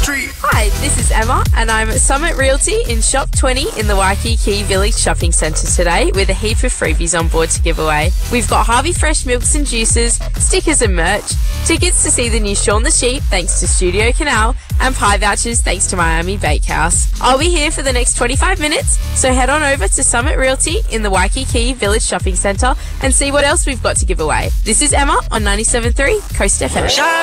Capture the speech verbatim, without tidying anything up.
Street. Hi, this is Emma and I'm at Summit Realty in Shop twenty in the Waikiki Village Shopping Centre today with a heap of freebies on board to give away. We've got Harvey Fresh milks and juices, stickers and merch, tickets to see the new Shaun the Sheep thanks to Studio Canal, and pie vouchers thanks to Miami Bakehouse. I'll be here for the next twenty-five minutes, so head on over to Summit Realty in the Waikiki Village Shopping Centre and see what else we've got to give away. This is Emma on ninety-seven point three Coast F M.